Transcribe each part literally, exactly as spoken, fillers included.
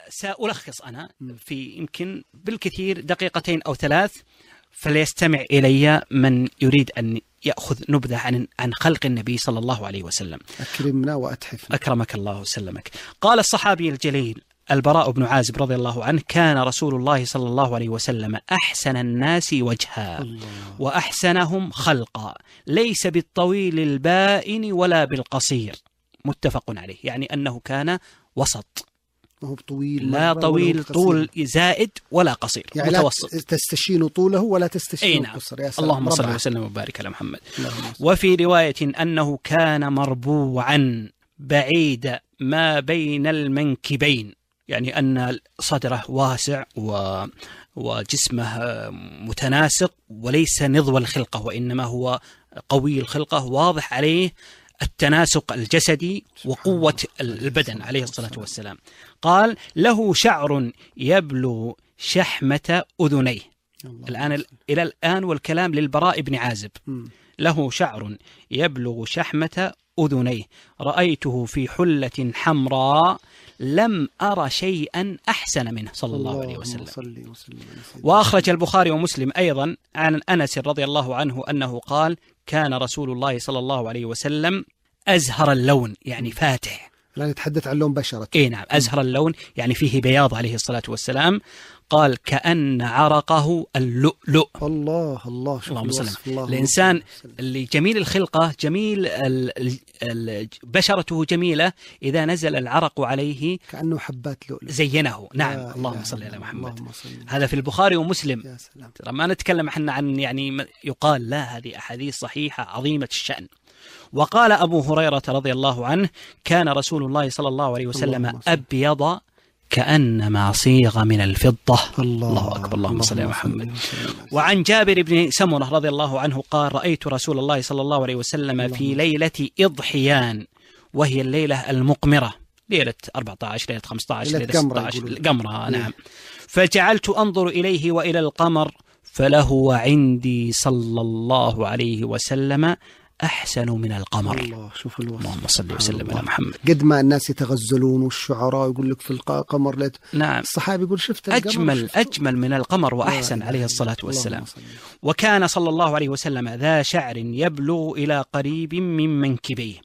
سألخص أنا في يمكن بالكثير دقيقتين أو ثلاث، فليستمع إلي من يريد أن يأخذ نبذة عن عن خلق النبي صلى الله عليه وسلم. أكرمنا وأتحفنا. أكرمك الله وسلمك. قال الصحابي الجليل البراء بن عازب رضي الله عنه: كان رسول الله صلى الله عليه وسلم أحسن الناس وجها الله. وأحسنهم خلقا، ليس بالطويل البائن ولا بالقصير، متفق عليه، يعني أنه كان وسط، ما هو طويل لا طويل طول زائد ولا قصير، يعني متوسط، لا تستشين طوله ولا تستشين نعم. قصر. يا اللهم صل وسلم وبارك على محمد. وفي رواية أنه كان مربوعا بعيد ما بين المنكبين، يعني أن صدره واسع و وجسمه متناسق وليس نضوى الخلقة، وإنما هو قوي الخلقة، واضح عليه التناسق الجسدي وقوة البدن عليه الصلاة والسلام. قال: له شعر يبلغ شحمة أذنيه. الآن إلى الآن والكلام للبراء بن عازب. له شعر يبلغ شحمة أذنيه، رأيته في حلة حمراء لم أرى شيئا أحسن منه صلى الله عليه وسلم. وأخرج البخاري ومسلم أيضا عن أنس رضي الله عنه أنه قال: كان رسول الله صلى الله عليه وسلم أزهر اللون، يعني فاتح. لا نتحدث عن لون بشرة. إيه نعم، أزهر اللون يعني فيه بياض عليه الصلاة والسلام. قال: كأن عرقه اللؤلؤ. الله الله اللهم صل. الإنسان اللي جميل الخلقة، جميل ال ال بشرته جميلة، إذا نزل العرق عليه كأنه حبات لؤلؤ زينه. نعم. اللهم صل على محمد. هذا في البخاري ومسلم. ترى ما نتكلم احنا عن يعني يقال لا، هذه أحاديث صحيحة عظيمة الشأن. وقال أبو هريرة رضي الله عنه: كان رسول الله صلى الله عليه وسلم أبيض كأنما صيغ من الفضة. الله, الله أكبر. اللهم صل على محمد. وعن جابر بن سمرة رضي الله عنه قال: رأيت رسول الله صلى الله عليه وسلم في ليلة إضحيان، وهي الليلة المقمرة، ليلة أربعة عشر، ليلة خمسة عشر، ليلة ستة عشر، القمرة. نعم. فجعلت أنظر إليه وإلى القمر، فله عندي صلى الله عليه وسلم أحسن من القمر. الله، شوف الوصف. اللهم صل وسلم على محمد. قد ما الناس يتغزلون والشعراء يقول لك في القمر لت... نعم. الصحابي يقول شفت القمر، أجمل شفت أجمل من القمر وأحسن عليه الصلاة والسلام. وكان صلى الله عليه وسلم ذا شعر يبلغ إلى قريب من منكبيه،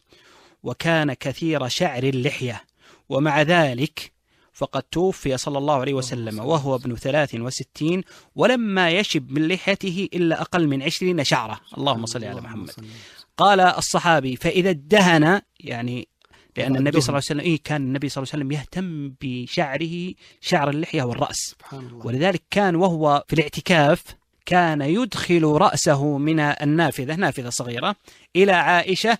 وكان كثير شعر اللحية، ومع ذلك فقد توفي صلى الله عليه وسلم وهو ابن ثلاث وستين، ولما يشب من لحيته إلا أقل من عشرين شعرة. اللهم صل على محمد. قال الصحابي: فإذا ادهن، يعني لأن النبي صلى الله عليه وسلم إيه كان النبي صلى الله عليه وسلم يهتم بشعره، شعر اللحية والرأس، ولذلك كان وهو في الاعتكاف كان يدخل رأسه من النافذة، نافذة صغيرة، إلى عائشة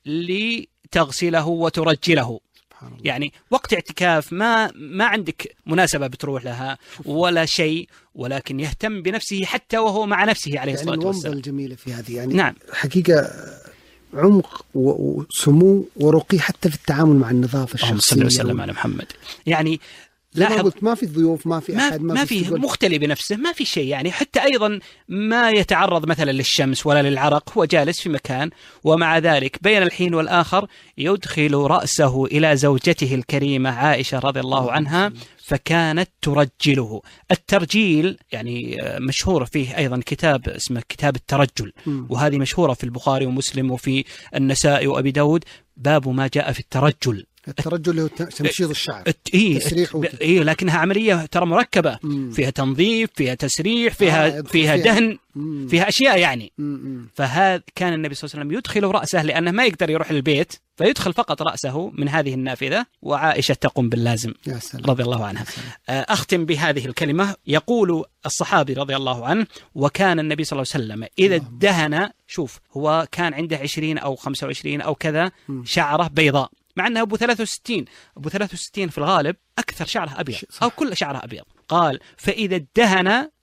لتغسله وترجله. يعني وقت اعتكاف ما ما عندك مناسبة بتروح لها ولا شيء، ولكن يهتم بنفسه حتى وهو مع نفسه عليه الصلاة يعني والسلام. الومضة الجميلة في هذه، يعني نعم. حقيقة عمق وسمو ورقي حتى في التعامل مع النظافة الشخصية. اللهم صل وسلم على محمد. يعني لا قلت ما في ضيوف، ما في أحد، ما, ما في مختلي بنفسه، ما في شيء، يعني حتى أيضا ما يتعرض مثلا للشمس ولا للعرق، هو جالس في مكان، ومع ذلك بين الحين والآخر يدخل رأسه إلى زوجته الكريمة عائشة رضي الله عنها، فكانت ترجله. الترجيل يعني مشهور فيه أيضا كتاب اسمه كتاب الترجل، وهذه مشهورة في البخاري ومسلم وفي النسائي وأبي داود، باب ما جاء في الترجل. الترجل هو تمشيط الشعر. إيه إيه لكنها عملية ترى مركبة، مم. فيها تنظيف، فيها تسريح، فيها آه فيها دهن، مم. فيها أشياء يعني. مم. فهذا كان النبي صلى الله عليه وسلم يدخل رأسه لأنه ما يقدر يروح للبيت، فيدخل فقط رأسه من هذه النافذة، وعائشة تقوم باللازم رضي الله عنها. أختم بهذه الكلمة. يقول الصحابي رضي الله عنه: وكان النبي صلى الله عليه وسلم إذا ادهن، شوف هو كان عنده عشرين أو خمسة وعشرين أو كذا شعرة بيضاء، مع أنه أبو ثلاثة وستين، أبو ثلاثة وستين في الغالب أكثر شعره أبيض أو كل شعره أبيض. قال: فإذا ادهن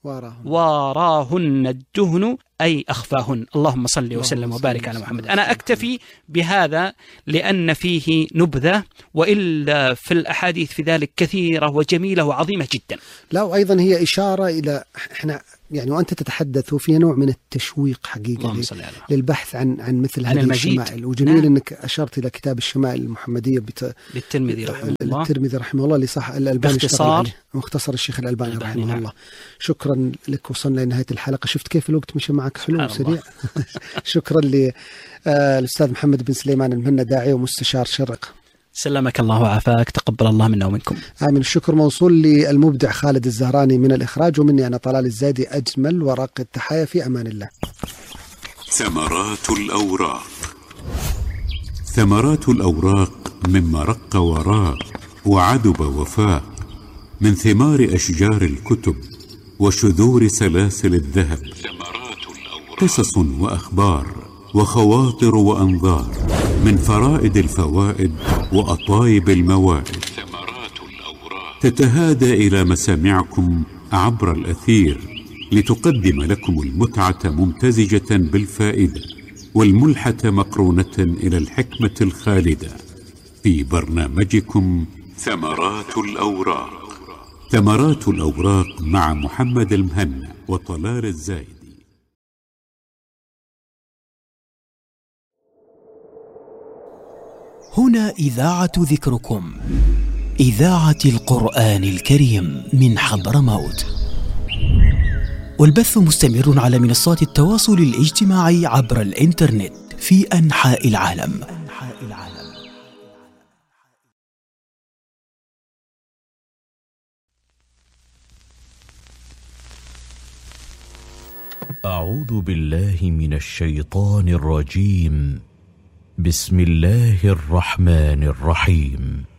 واراهن, واراهن الدهن أي أخفاهن. اللهم صل وسلم وبارك على محمد. أنا أكتفي بهذا لأن فيه نبذة، وإلا في الأحاديث في ذلك كثيرة وجميلة وعظيمة جدا. لا، وأيضا هي إشارة إلى إحنا يعني وأنت تتحدث وفي نوع من التشويق حقيقة للبحث عن عن مثل هذه الشمائل. وجميل نعم. أنك أشرت إلى كتاب الشمائل المحمدية بت... للترمذي رحمه الله للترمذي رحمه الله اللي صح الألباني باختصار مختصر الشيخ الألباني رحمه نعم. الله. شكرا لك، وصلنا لنهاية الحلقة. شفت كيف الوقت مشى معك حلو وسريع. شكرا للأستاذ محمد بن سليمان المهنا، داعي ومستشار شرق. سلمك الله وعافاك، تقبل الله منا ومنكم. آمين. الشكر موصول للمبدع خالد الزهراني من الإخراج، ومني أنا طلال الزايدي أجمل ورق التحايا. في أمان الله. ثمرات الأوراق. ثمرات الأوراق مما رق وراق وعدب وفاق، من ثمار أشجار الكتب وشذور سلاسل الذهب. قصص وأخبار وخواطر وأنظار، من فرائد الفوائد وأطايب الموائد. تتهادى إلى مسامعكم عبر الأثير لتقدم لكم المتعة ممتزجة بالفائدة، والملحة مقرونة إلى الحكمة الخالدة، في برنامجكم ثمرات الأوراق. ثمرات الأوراق مع محمد المهنا وطلال الزايدي. هنا إذاعة ذكركم، إذاعة القرآن الكريم من حضرموت، والبث مستمر على منصات التواصل الاجتماعي عبر الإنترنت في أنحاء العالم. أعوذ بالله من الشيطان الرجيم. بسم الله الرحمن الرحيم.